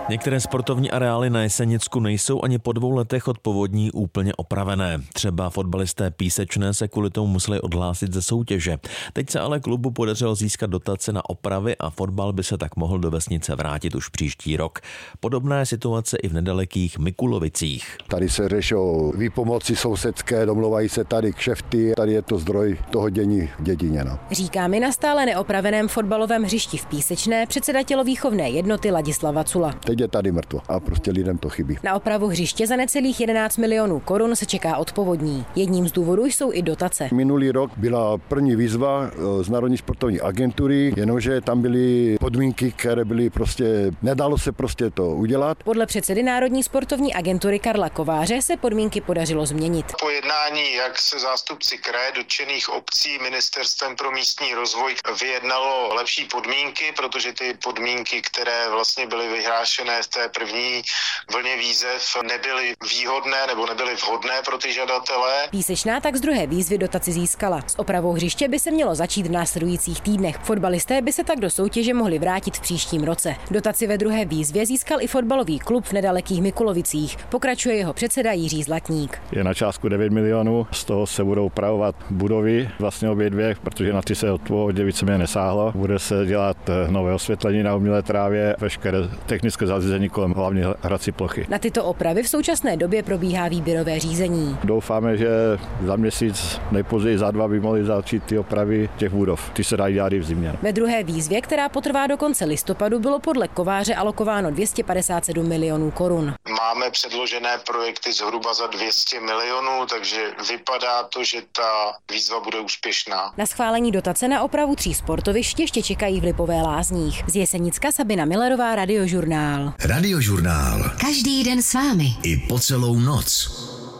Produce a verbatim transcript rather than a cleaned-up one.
Některé sportovní areály na Jesenicku nejsou ani po dvou letech od povodní úplně opravené. Třeba fotbalisté Písečné se kvůli tomu museli odhlásit ze soutěže. Teď se ale klubu podařilo získat dotace na opravy a fotbal by se tak mohl do vesnice vrátit už příští rok. Podobná je situace i v nedalekých Mikulovicích. Tady se řeší výpomoci sousedské, domluvají se tady kšefty, tady je to zdroj toho dění v dědině. No. Říká mi na stále neopraveném fotbalovém hřišti v Písečné předseda tělovýchovné jednoty Ladislav Vacula. Teď je tady mrtvo a prostě lidem to chybí. Na opravu hřiště za necelých jedenáct milionů korun se čeká od povodní. Jedním z důvodů jsou i dotace. Minulý rok byla první výzva z Národní sportovní agentury, jenomže tam byly podmínky, které byly prostě, nedalo se prostě to udělat. Podle předsedy Národní sportovní agentury Karla Kováře se podmínky podařilo změnit. Po jednání jak se zástupci kraje, dotčených obcí, ministerstvem pro místní rozvoj vyjednalo lepší podmínky, protože ty podmínky, které vlastně byly vyhlášené v té první vlně výzev, nebyly výhodné nebo nebyly vhodné pro ty žadatele. Písečná tak z druhé výzvy dotaci získala. S opravou hřiště by se mělo začít v následujících týdnech. Fotbalisté by se tak do soutěže mohli vrátit v příštím roce. Dotaci ve druhé výzvě získal i fotbalový klub v nedalekých Mikulovicích. Pokračuje jeho předseda Jiří Zlatník. Je na částku devět milionů, z toho se budou opravovat budovy, vlastně obě dvě, protože na ty se od pohodě víceméně nesáhlo. Bude se dělat nové osvětlení na umělé trávě, veškeré technické zařízení kolem hlavní hrací plochy. Na tyto opravy v současné době probíhá výběrové řízení. Doufáme, že za měsíc, nejpozději za dva by mohly začít ty opravy těch budov. Ty se dají dělat i v zimě. Ve druhé výzvě, která potrvá do konce listopadu, bylo podle Kováře alokováno dvě stě padesát sedm milionů korun. Máme předložené projekty zhruba za dvě stě milionů, takže vypadá to, že ta výzva bude úspěšná. Na schválení dotace na opravu tří sportovišť ještě čekají v Lipové Lázních. Z Jesenicka Sabina Millerová, Radiožurnál. Radiožurnál. Každý den s vámi. I po celou noc.